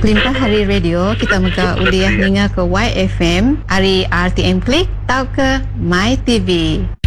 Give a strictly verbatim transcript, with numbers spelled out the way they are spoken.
Pelimpah Hari Radio kita muka uliah ninga ke Y F M, hari R T M Klik, tau ke My T V.